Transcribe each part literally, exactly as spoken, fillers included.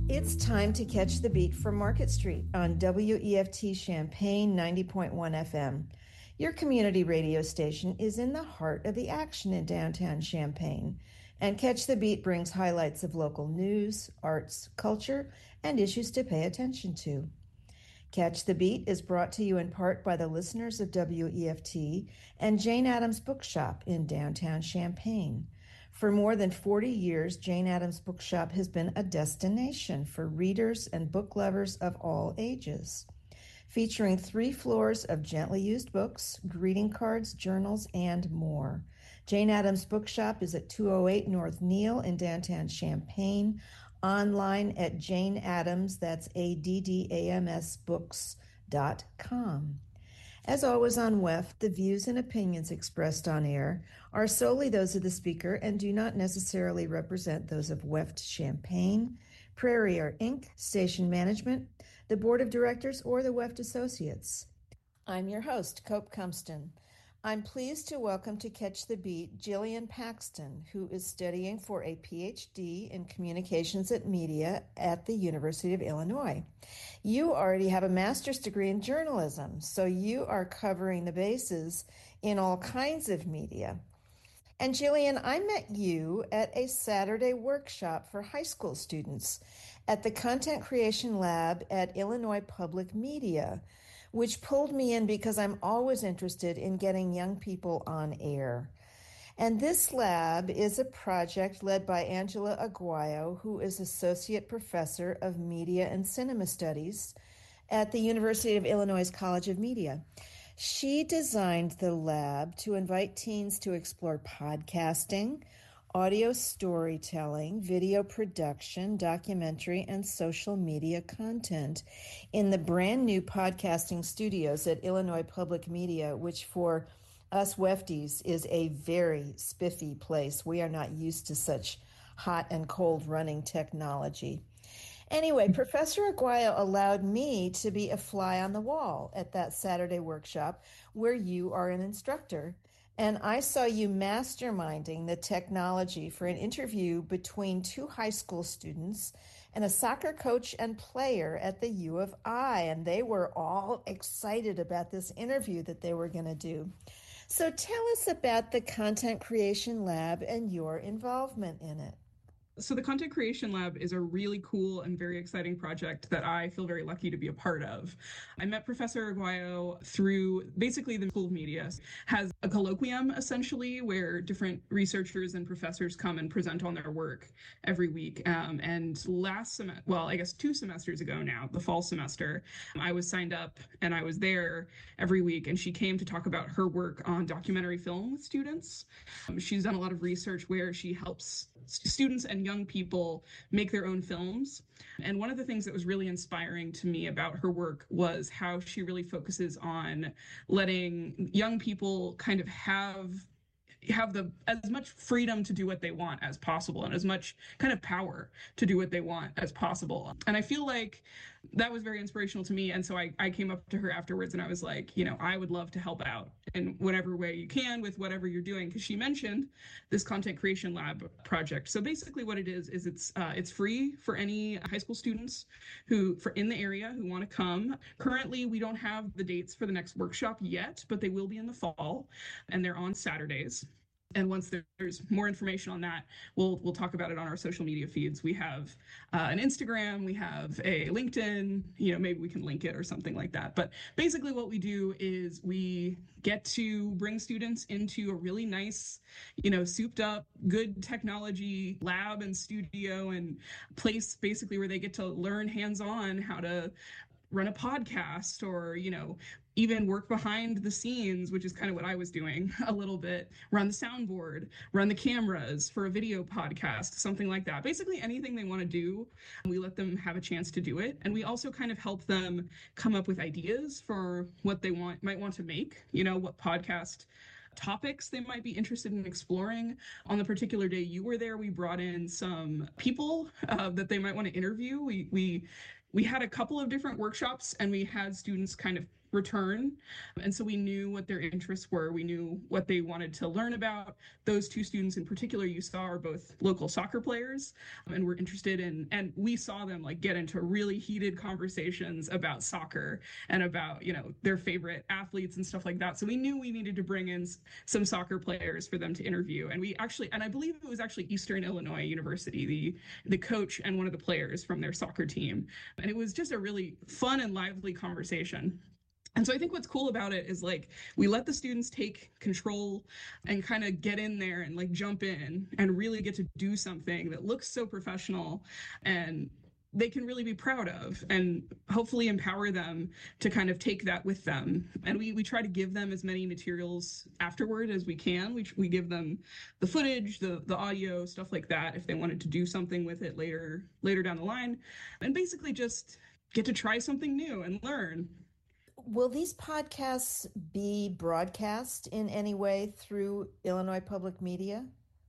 It's time to catch the beat from Market Street on W E F T Champaign ninety point one F M. Your community radio station is in the heart of the action in downtown Champaign, and Catch the Beat brings highlights of local news, arts, culture, and issues to pay attention to. Catch the Beat is brought to you in part by the listeners of W E F T and Jane Addams Bookshop in downtown Champaign. For more than forty years, Jane Addams Bookshop has been a destination for readers and book lovers of all ages. Featuring three floors of gently used books, greeting cards, journals, and more. Jane Addams Bookshop is at two oh eight North Neal in downtown Champaign. Online at Jane Addams, that's A D D A M S books dot com. As always on W E F, the views and opinions expressed on air are solely those of the speaker and do not necessarily represent those of W E F T Champaign, Prairie Air Incorporated, Station Management, the Board of Directors, or the W E F T Associates. I'm your host, Cope Cumston. I'm pleased to welcome to Catch the Beat Jillian Paxton, who is studying for a P H D in Communications and Media at the University of Illinois. You already have a master's degree in journalism, so you are covering the bases in all kinds of media. And Jillian, I met you at a Saturday workshop for high school students at the Content Creation Lab at Illinois Public Media, which pulled me in because I'm always interested in getting young people on air. And this lab is a project led by Angela Aguayo, who is Associate Professor of Media and Cinema Studies at the University of Illinois College of Media. She designed the lab to invite teens to explore podcasting, audio storytelling, video production, documentary, and social media content in the brand new podcasting studios at Illinois Public Media, which for us Wefties is a very spiffy place. We are not used to such hot and cold running technology. Anyway, Professor Aguayo allowed me to be a fly on the wall at that Saturday workshop where you are an instructor. And I saw you masterminding the technology for an interview between two high school students and a soccer coach and player at the U of I. And they were all excited about this interview that they were going to do. So tell us about the Content Creation Lab and your involvement in it. So the Content Creation Lab is a really cool and very exciting project that I feel very lucky to be a part of. I met Professor Aguayo through basically the School of Media has a colloquium essentially where different researchers and professors come and present on their work every week. Um, and last semester, well, I guess two semesters ago now, the fall semester, I was signed up and I was there every week, and she came to talk about her work on documentary film with students. Um, she's done a lot of research where she helps students and young people make their own films. And one of the things that was really inspiring to me about her work was how she really focuses on letting young people kind of have have the as much freedom to do what they want as possible and as much kind of power to do what they want as possible. And I feel like that was very inspirational to me. And so I, I came up to her afterwards and I was like, you know, I would love to help out in whatever way you can with whatever you're doing, because she mentioned this Content Creation Lab project. So basically what it is, is it's uh, it's free for any high school students who for in the area who want to come. Currently, we don't have the dates for the next workshop yet, but they will be in the fall, and they're on Saturdays. And once there's more information on that, we'll we'll talk about it on our social media feeds. We have uh, an Instagram, we have a LinkedIn, you know, maybe we can link it or something like that. But basically what we do is we get to bring students into a really nice, you know, souped up, good technology lab and studio and place basically where they get to learn hands-on how to run a podcast or, you know, even work behind the scenes, which is kind of what I was doing a little bit, run the soundboard, run the cameras for a video podcast, something like that. Basically anything they want to do, we let them have a chance to do it. And we also kind of help them come up with ideas for what they want, might want to make, you know, what podcast topics they might be interested in exploring. On the particular day you were there, we brought in some people uh, that they might want to interview. We we we had a couple of different workshops and we had students kind of return. And so we knew what their interests were. We knew what they wanted to learn about. Those two students in particular you saw are both local soccer players and were interested in, and we saw them like get into really heated conversations about soccer and about, you know, their favorite athletes and stuff like that. So we knew we needed to bring in some soccer players for them to interview. And we actually, and I believe it was actually Eastern Illinois University, the, the coach and one of the players from their soccer team. And it was just a really fun and lively conversation. And so I think what's cool about it is like we let the students take control and kind of get in there and like jump in and really get to do something that looks so professional and they can really be proud of, and hopefully empower them to kind of take that with them. And we, we try to give them as many materials afterward as we can. We, we give them the footage, the, the audio, stuff like that, if they wanted to do something with it later, later down the line, and basically just get to try something new and learn. Will these podcasts be broadcast in any way through Illinois Public Media?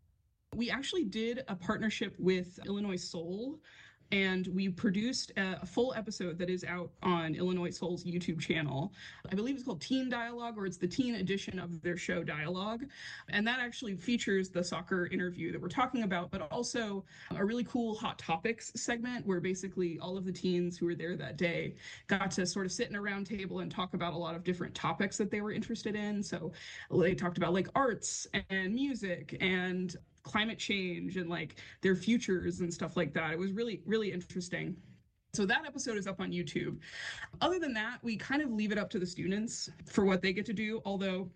We actually did a partnership with Illinois Soul, and we produced a full episode that is out on Illinois Soul's YouTube channel. I believe it's called Teen Dialogue, or it's the teen edition of their show Dialogue. And that actually features the soccer interview that we're talking about, but also a really cool Hot Topics segment where basically all of the teens who were there that day got to sort of sit in a round table and talk about a lot of different topics that they were interested in. So they talked about like arts and music and climate change and like their futures and stuff like that. It was really, really interesting. So that episode is up on YouTube. Other than that, we kind of leave it up to the students for what they get to do, although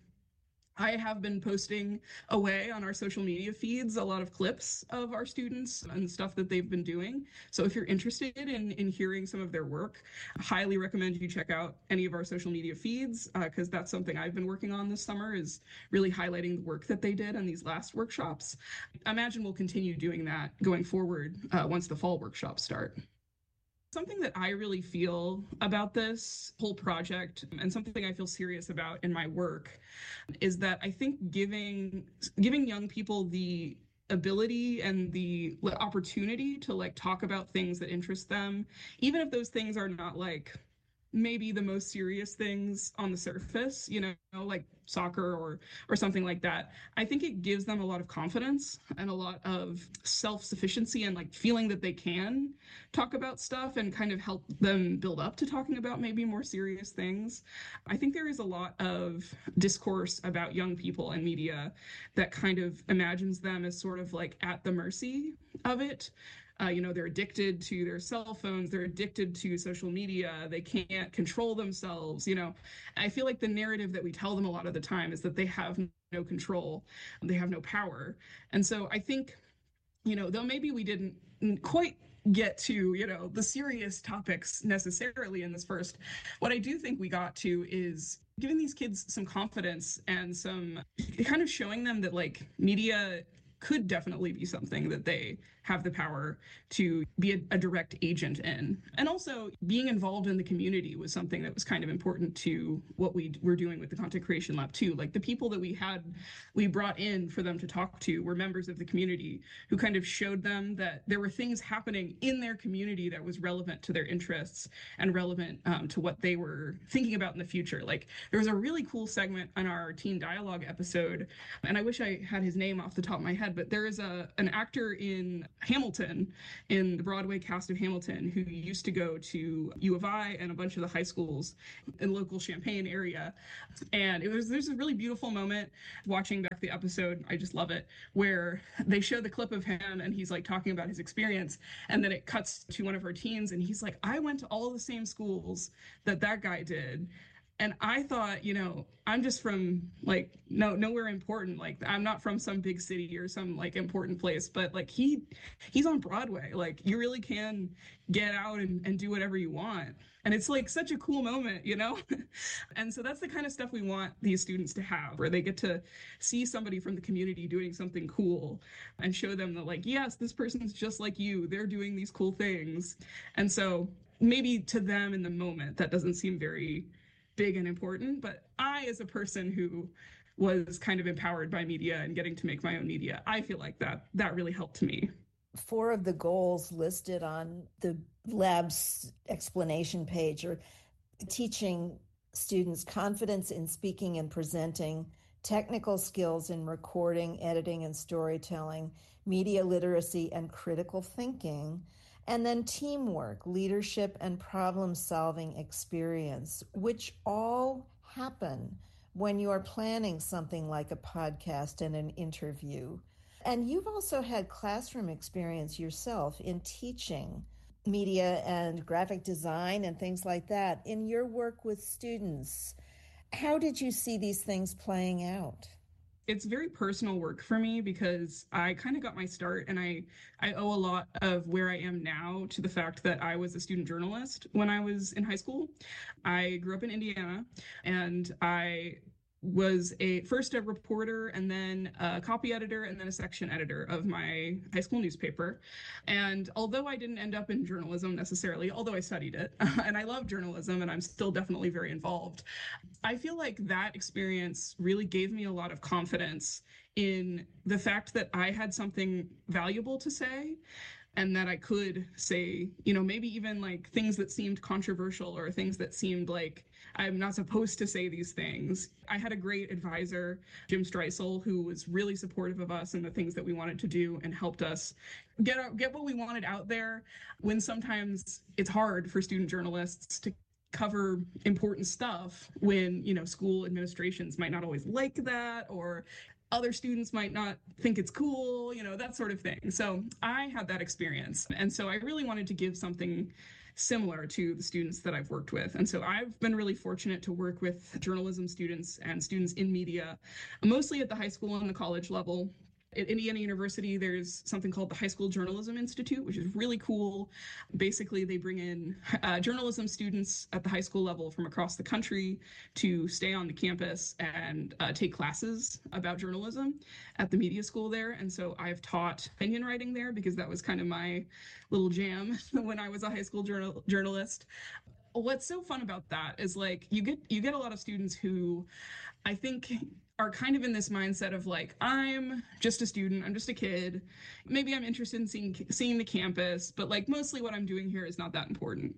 I have been posting away on our social media feeds a lot of clips of our students and stuff that they've been doing. So if you're interested in, in hearing some of their work, I highly recommend you check out any of our social media feeds, because uh, that's something I've been working on this summer, is really highlighting the work that they did in these last workshops. I imagine we'll continue doing that going forward uh, once the fall workshops start. Something that I really feel about this whole project, and something I feel serious about in my work, is that I think giving giving young people the ability and the opportunity to like talk about things that interest them, even if those things are not like maybe the most serious things on the surface, you know, like soccer or or something like that. I think it gives them a lot of confidence and a lot of self-sufficiency and like feeling that they can talk about stuff and kind of help them build up to talking about maybe more serious things. I think there is a lot of discourse about young people and media that kind of imagines them as sort of like at the mercy of it. Uh, you know, they're addicted to their cell phones, they're addicted to social media, they can't control themselves, you know. I feel like the narrative that we tell them a lot of the time is that they have no control, they have no power. And so I think, you know, though maybe we didn't quite get to, you know, the serious topics necessarily in this first, what I do think we got to is giving these kids some confidence and some kind of showing them that like media could definitely be something that they have the power to be a, a direct agent in. And also being involved in the community was something that was kind of important to what we were doing with the Content Creation Lab too. Like the people that we had, we brought in for them to talk to were members of the community who kind of showed them that there were things happening in their community that was relevant to their interests and relevant um, to what they were thinking about in the future. Like there was a really cool segment on our Teen Dialogue episode, and I wish I had his name off the top of my head, but there is a an actor in Hamilton, in the Broadway cast of Hamilton, who used to go to U of I and a bunch of the high schools in the local Champaign area. And it was there's a really beautiful moment watching back the episode, I just love it, where they show the clip of him and he's like talking about his experience, and then it cuts to one of our teens and he's like, I went to all the same schools that that guy did. And I thought, you know, I'm just from like no nowhere important. Like I'm not from some big city or some like important place, but like he he's on Broadway. Like you really can get out and, and do whatever you want. And it's like such a cool moment, you know? And so that's the kind of stuff we want these students to have, where they get to see somebody from the community doing something cool and show them that like, yes, this person's just like you. They're doing these cool things. And so maybe to them in the moment, that doesn't seem very big and important, but I, as a person who was kind of empowered by media and getting to make my own media, I feel like that that really helped me. four of the goals listed on the lab's explanation page are teaching students confidence in speaking and presenting, technical skills in recording, editing, and storytelling, media literacy and critical thinking, and then teamwork, leadership, and problem-solving experience, which all happen when you are planning something like a podcast and an interview. And you've also had classroom experience yourself in teaching media and graphic design and things like that. In your work with students, how did you see these things playing out? It's very personal work for me because I kind of got my start, and I, I owe a lot of where I am now to the fact that I was a student journalist when I was in high school. I grew up in Indiana, and I was a first a reporter and then a copy editor and then a section editor of my high school newspaper. And although I didn't end up in journalism necessarily, although I studied it, and I love journalism and I'm still definitely very involved, I feel like that experience really gave me a lot of confidence in the fact that I had something valuable to say, and that I could say, you know, maybe even like things that seemed controversial or things that seemed like I'm not supposed to say these things. I had a great advisor, Jim Streisel, who was really supportive of us and the things that we wanted to do and helped us get out, get what we wanted out there when sometimes it's hard for student journalists to cover important stuff when, you know, school administrations might not always like that, or other students might not think it's cool, you know, that sort of thing. So I had that experience. And so I really wanted to give something similar to the students that I've worked with. And so I've been really fortunate to work with journalism students and students in media, mostly at the high school and the college level. At Indiana University, there's something called the High School Journalism Institute, which is really cool. Basically, they bring in uh, journalism students at the high school level from across the country to stay on the campus and uh, take classes about journalism at the media school there. And so I've taught opinion writing there because that was kind of my little jam when I was a high school journal- journalist. What's so fun about that is like you get you get a lot of students who I think are kind of in this mindset of like, I'm just a student, I'm just a kid. Maybe I'm interested in seeing seeing the campus, but like mostly what I'm doing here is not that important.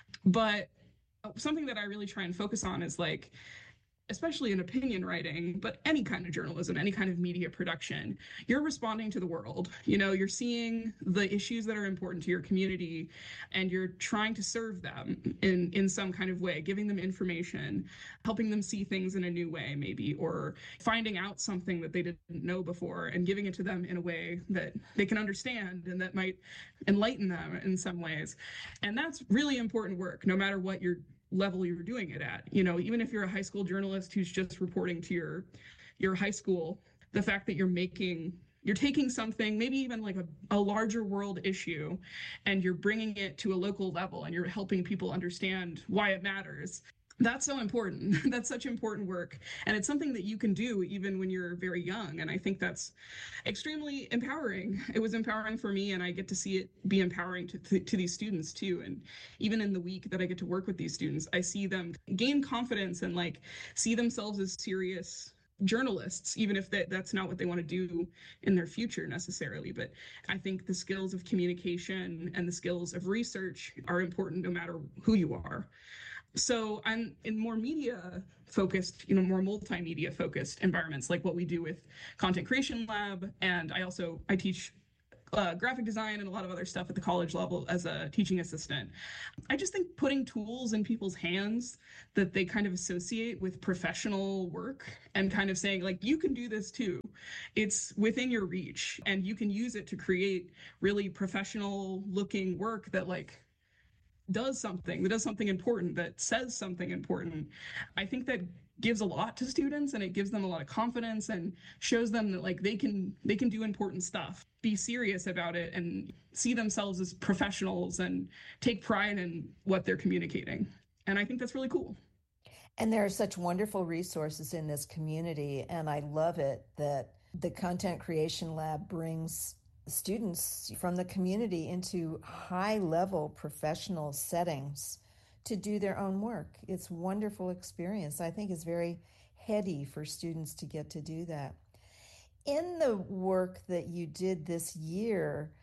But something that I really try and focus on is like, especially in opinion writing, but any kind of journalism, any kind of media production, you're responding to the world. You know, you're seeing the issues that are important to your community and you're trying to serve them in, in some kind of way, giving them information, helping them see things in a new way, maybe, or finding out something that they didn't know before and giving it to them in a way that they can understand and that might enlighten them in some ways. And that's really important work, no matter what you're level you're doing it at. You know, even if you're a high school journalist who's just reporting to your your high school, the fact that you're making you're taking something, maybe even like a, a larger world issue, and you're bringing it to a local level and you're helping people understand why it matters. That's so important. That's such important work. And it's something that you can do even when you're very young. And I think that's extremely empowering. It was empowering for me, and I get to see it be empowering to, to, to these students too. And even in the week that I get to work with these students, I see them gain confidence and like see themselves as serious journalists, even if that, that's not what they want to do in their future necessarily. But I think the skills of communication and the skills of research are important no matter who you are. So I'm in more media focused, you know, more multimedia focused environments, like what we do with Content Creation Lab. And I also, I teach uh, graphic design and a lot of other stuff at the college level as a teaching assistant. I just think putting tools in people's hands that they kind of associate with professional work and kind of saying like, you can do this too. It's within your reach and you can use it to create really professional looking work that like does something, that does something important, that says something important. I think that gives a lot to students, and it gives them a lot of confidence and shows them that like they can they can do important stuff, be serious about it, and see themselves as professionals and take pride in what they're communicating. And I think that's really cool. And there are such wonderful resources in this community, and I love it that the Content Creation Lab brings students from the community into high-level professional settings to do their own work. It's a wonderful experience. I think it's very heady for students to get to do that. In the work that you did this year,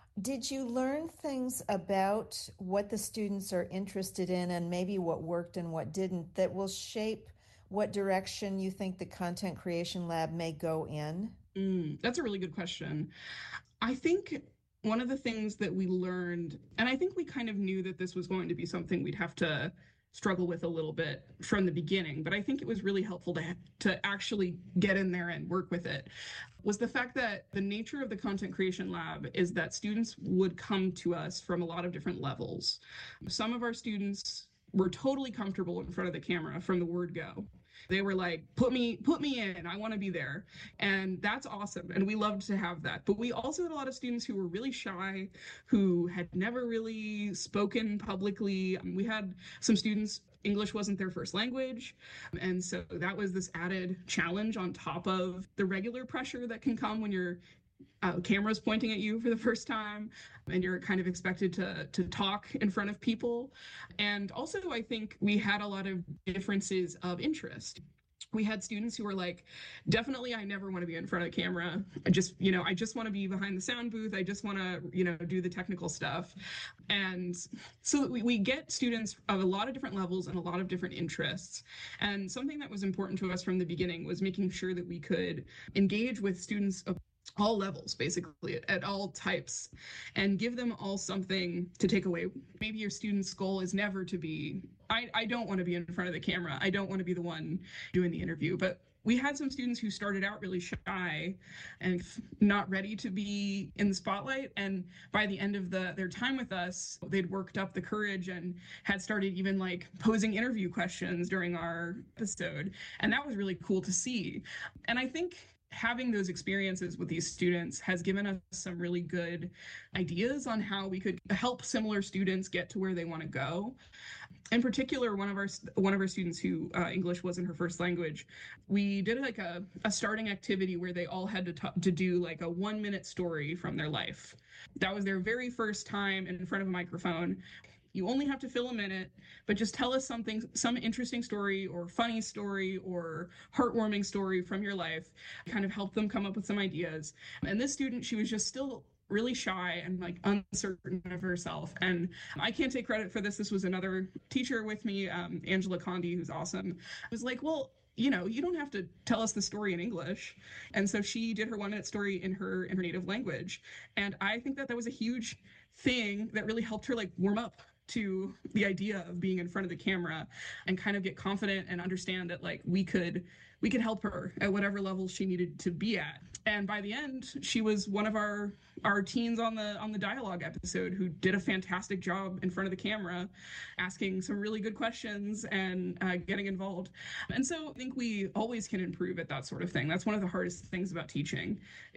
Did you learn things about what the students are interested in and maybe what worked and what didn't that will shape what direction you think the Content Creation Lab may go in? Mm, that's a really good question. I think one of the things that we learned, and I think we kind of knew that this was going to be something we'd have to struggle with a little bit from the beginning, but I think it was really helpful to to actually get in there and work with it, was the fact that the nature of the Content Creation Lab is that students would come to us from a lot of different levels. Some of our students were totally comfortable in front of the camera from the word go. They were like, put me put me in, I want to be there. And that's awesome, and we loved to have that. But we also had a lot of students who were really shy, who had never really spoken publicly. We had some students, English wasn't their first language, and so that was this added challenge on top of the regular pressure that can come when you're uh, cameras pointing at you for the first time and you're kind of expected to to talk in front of people. And also, I think we had a lot of differences of interest. We had students who were like, definitely, I never want to be in front of the camera. I just, you know, I just want to be behind the sound booth. I just want to, you know, do the technical stuff. And so we, we get students of a lot of different levels and a lot of different interests. And something that was important to us from the beginning was making sure that we could engage with students of all levels, basically, at all types, and give them all something to take away. Maybe your student's goal is never to be, I, I don't want to be in front of the camera. I don't want to be the one doing the interview. But we had some students who started out really shy and not ready to be in the spotlight. And by the end of the their time with us, they'd worked up the courage and had started even like posing interview questions during our episode. And that was really cool to see. And I think having those experiences with these students has given us some really good ideas on how we could help similar students get to where they want to go. In particular, one of our one of our students who uh, English wasn't her first language, we did like a, a starting activity where they all had to talk, to do like a one minute story from their life. That was their very first time in front of a microphone. You only have to fill a minute, but just tell us something, some interesting story or funny story or heartwarming story from your life, kind of help them come up with some ideas. And this student, she was just still really shy and like uncertain of herself. And I can't take credit for this. This was another teacher with me, um, Angela Condi, who's awesome. I was like, well, you know, you don't have to tell us the story in English. And so she did her one minute story in her in her native language. And I think that that was a huge thing that really helped her like warm up to the idea of being in front of the camera and kind of get confident and understand that like we could we could help her at whatever level she needed to be at. And by the end, she was one of our our teens on the on the dialogue episode who did a fantastic job in front of the camera, asking some really good questions and uh, getting involved. And so I think we always can improve at that sort of thing. That's one of the hardest things about teaching,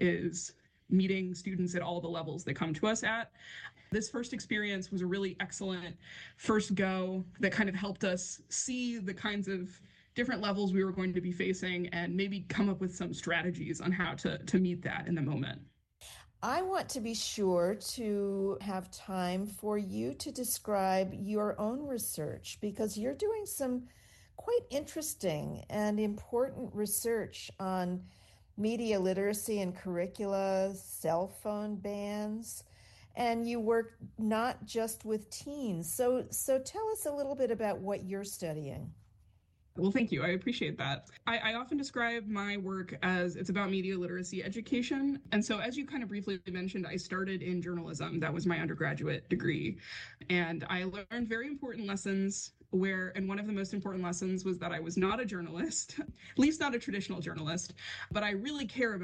is meeting students at all the levels they come to us at. This first experience was a really excellent first go that kind of helped us see the kinds of different levels we were going to be facing and maybe come up with some strategies on how to, to meet that in the moment. I want to be sure to have time for you to describe your own research because you're doing some quite interesting and important research on media literacy and curricula, cell phone bans, and you work not just with teens. So, so tell us a little bit about what you're studying. Well, thank you. I appreciate that. I, I often describe my work as it's about media literacy education. And so, as you kind of briefly mentioned, I started in journalism. That was my undergraduate degree. And I learned very important lessons where, and one of the most important lessons was that I was not a journalist, at least not a traditional journalist, but I really care about